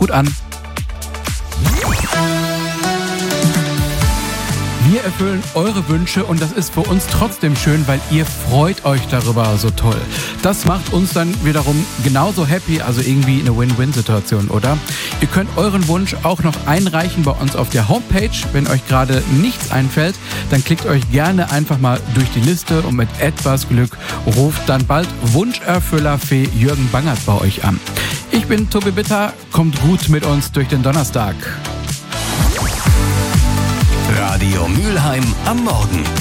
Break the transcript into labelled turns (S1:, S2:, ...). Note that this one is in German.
S1: gut an. Wir erfüllen eure Wünsche und das ist für uns trotzdem schön, weil ihr freut euch darüber so toll. Das macht uns dann wiederum genauso happy, also irgendwie eine Win-Win-Situation, oder? Ihr könnt euren Wunsch auch noch einreichen bei uns auf der Homepage. Wenn euch gerade nichts einfällt, dann klickt euch gerne einfach mal durch die Liste und mit etwas Glück ruft dann bald Wunscherfüllerfee Jürgen Bangert bei euch an. Ich bin Tobi Bitter, kommt gut mit uns durch den Donnerstag.
S2: Radio Mülheim am Morgen.